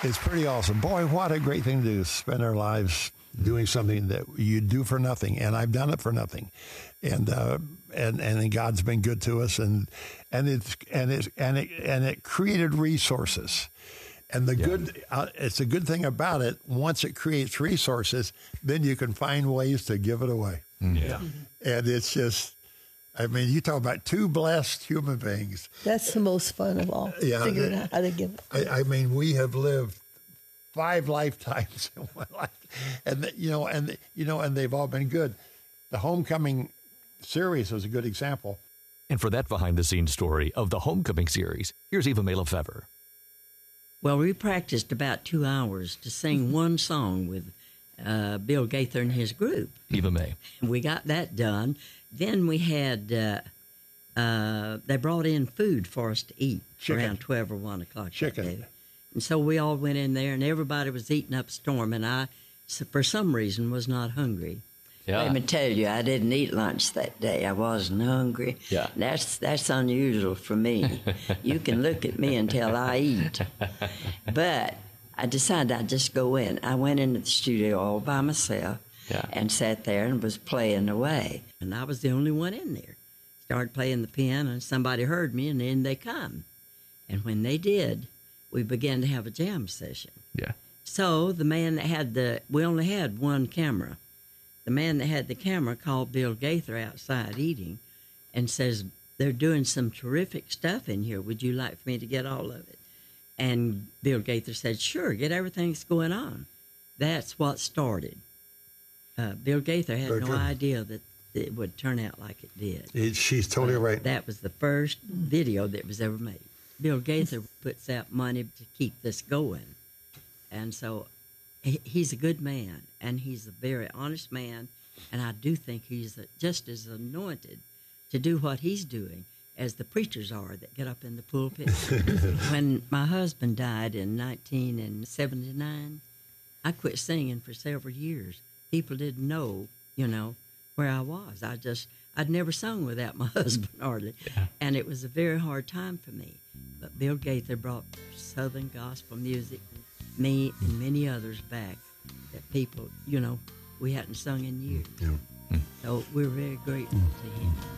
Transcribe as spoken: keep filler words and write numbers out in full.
It's pretty awesome. Boy, what a great thing to do, spend our lives doing something that you do for nothing. And I've done it for nothing. And uh, and and God's been good to us, and and it's and it's and it and it created resources. And the yeah. good, uh, it's a good thing about it. Once it creates resources, then you can find ways to give it away. Mm-hmm. Yeah. And it's just, I mean, you talk about two blessed human beings. That's the most fun of all. Yeah, figuring the, out how to give it. I, I mean, we have lived five lifetimes in one life, and the, you know, and the, you know, and they've all been good. The Homecoming series was a good example. And for that behind-the-scenes story of the Homecoming series, here's Eva May Lefevre. Well, we practiced about two hours to sing one song with uh, Bill Gaither and his group. Eva May. We got that done. Then we had, uh, uh, they brought in food for us to eat Chicken. around twelve or one o'clock. Chicken. And so we all went in there, and everybody was eating up a storm, and I, for some reason, was not hungry. Yeah. Let me tell you, I didn't eat lunch that day. I wasn't hungry. Yeah. That's that's unusual for me. You can look at me until I eat. But I decided I'd just go in. I went into the studio all by myself yeah. and sat there and was playing away. And I was the only one in there. Started playing the piano, and somebody heard me, and in they come. And when they did, we began to have a jam session. Yeah. So the man that had the, we only had one camera. The man that had the camera called Bill Gaither outside eating and says, they're doing some terrific stuff in here. Would you like for me to get all of it? And Bill Gaither said, sure, get everything that's going on. That's what started. Uh, Bill Gaither had Very no true. idea that it would turn out like it did. It, she's totally Uh, right. That was the first video that was ever made. Bill Gaither puts out money to keep this going. And so he, he's a good man, and he's a very honest man, and I do think he's a, just as anointed to do what he's doing as the preachers are that get up in the pulpit. When my husband died in nineteen seventy-nine, I quit singing for several years. People didn't know, you know, where I was. I just, I'd never sung without my husband hardly. Yeah. And it was a very hard time for me. But Bill Gaither brought Southern gospel music, me and many others back that people, you know, we hadn't sung in years. Yeah. So we're very grateful to him.